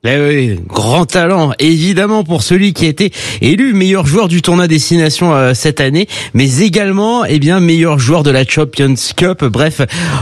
Oui, grand talent, évidemment, pour celui qui a été élu meilleur joueur du tournoi Destination cette année, mais également, meilleur joueur de la Champions Cup. Bref,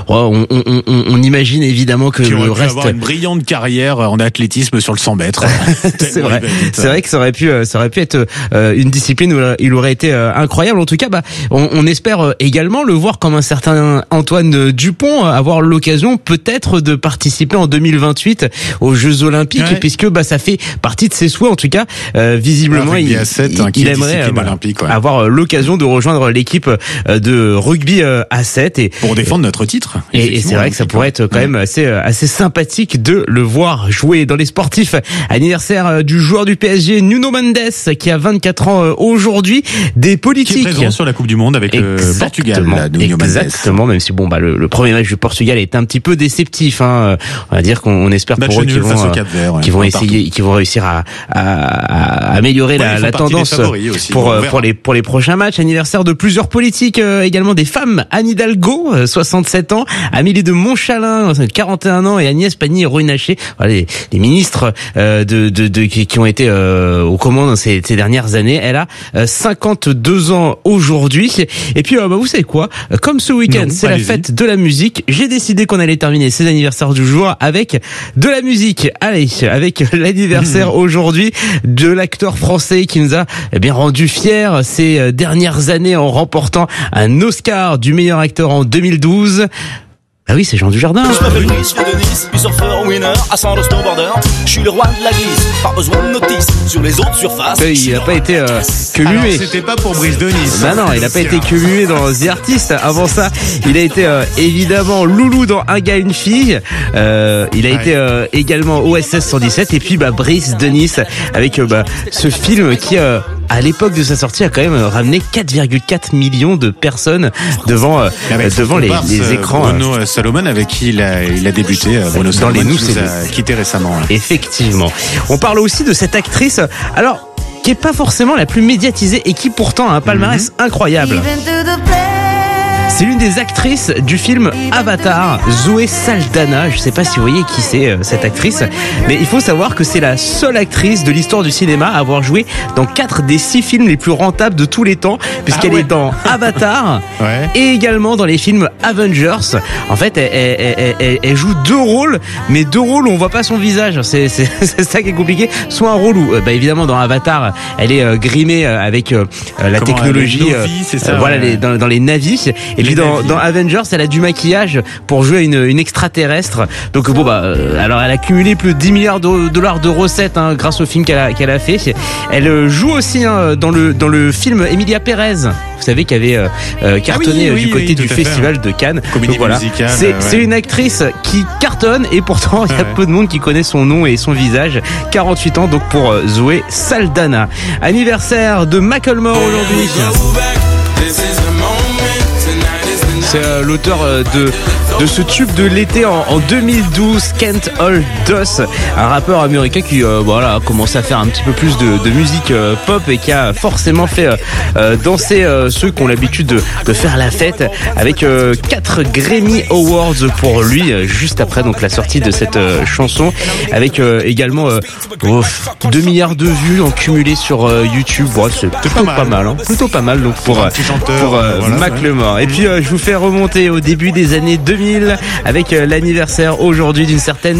on imagine évidemment que le reste avoir une brillante carrière en athlétisme sur le 100 mètres. C'est vrai que ça aurait pu être une discipline où il aurait été incroyable. En tout cas, on espère également le voir comme un certain Antoine Dupont, avoir l'occasion peut-être de participer en 2028 aux Jeux Olympiques. Ouais. Puisque ça fait partie de ses souhaits, en tout cas visiblement il aimerait avoir l'occasion de rejoindre l'équipe de rugby à 7 et pour défendre notre titre. Et c'est vrai que ça pourrait être quand même assez sympathique de le voir jouer. Dans les sportifs, anniversaire du joueur du PSG Nuno Mendes qui a 24 ans aujourd'hui, des politiques qui est présent sur la Coupe du Monde avec le Portugal. Exactement, même si le premier match du Portugal est un petit peu déceptif, on va dire qu'on espère pour eux qu'ils vont réussir à améliorer la tendance aussi, pour les prochains matchs. Anniversaire de plusieurs politiques également, des femmes, Anne Hidalgo 67 ans, Amélie de Montchalin 41 ans et Agnès Pannier-Runacher, les ministres qui ont été aux commandes ces dernières années. Elle a 52 ans aujourd'hui. Et puis vous savez quoi, comme ce week-end c'est la fête de la musique, j'ai décidé qu'on allait terminer ces anniversaires du jour avec de la musique. Allez, avec l'anniversaire aujourd'hui de l'acteur français qui nous a rendu fiers ces dernières années en remportant un Oscar du meilleur acteur en 2012. Ah oui, c'est Jean Dujardin. Je m'appelle Brice, je viens de Nice, surfeur, winner, ascendant snowboarder. Je suis le roi de la glisse, pas besoin de notice sur les autres surfaces. Il n'a pas été que muet. C'était pas pour Brice de Nice. Non, il n'a pas été que muet dans The Artist. Avant ça, il a été évidemment Loulou dans Un gars, une fille. Il a été également OSS 117 et puis Brice de Nice avec ce film qui à l'époque de sa sortie a quand même ramené 4,4 millions de personnes devant les écrans. Bruno Salomon avec qui il a débuté. Bruno Salomon qui nous a quitté récemment. Effectivement. On parle aussi de cette actrice, alors qui est pas forcément la plus médiatisée et qui pourtant a un palmarès incroyable. C'est l'une des actrices du film Avatar, Zoé Saldana. Je sais pas si vous voyez qui c'est cette actrice, mais il faut savoir que c'est la seule actrice de l'histoire du cinéma à avoir joué dans 4 des 6 films les plus rentables de tous les temps, puisqu'elle est dans Avatar et également dans les films Avengers. En fait, elle joue 2 rôles, mais 2 rôles où on voit pas son visage. C'est ça qui est compliqué. Soit un rôle où, évidemment, dans Avatar, elle est grimée avec la technologie, dans les navis. Et puis dans Avengers, elle a du maquillage pour jouer une extraterrestre. Donc alors elle a cumulé plus de 10 milliards de dollars de recettes grâce au film qu'elle a fait. Elle joue aussi dans le film Emilia Pérez. Vous savez qu'elle avait cartonné du côté du festival de Cannes. Comédie musicale. C'est une actrice qui cartonne et pourtant il y a peu de monde qui connaît son nom et son visage. 48 ans donc pour Zoé Saldana. Anniversaire de Macklemore aujourd'hui. C'est l'auteur de ce tube de l'été en 2012, Can't Hold Us, un rappeur américain qui a commencé à faire un petit peu plus de musique pop et qui a forcément fait danser ceux qui ont l'habitude de faire la fête, avec 4 Grammy Awards pour lui juste après donc la sortie de cette chanson, avec également 2 milliards de vues en cumulé sur YouTube. C'est plutôt pas mal donc pour Macklemore. Et puis je vous fais remonter au début des années 2000 avec l'anniversaire aujourd'hui d'une certaine